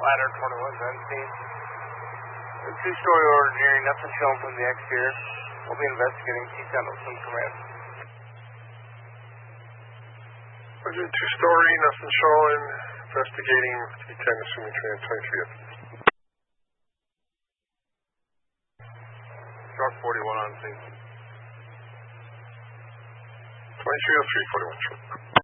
Ladder 21's unseen. A two-story ordinary, nothing shown from the exterior. We'll be investigating. Keep down from command. Was it two-story, nothing showing, investigating, T10, assuming command 23 up. Shark 41 on scene. 2303, 41 short.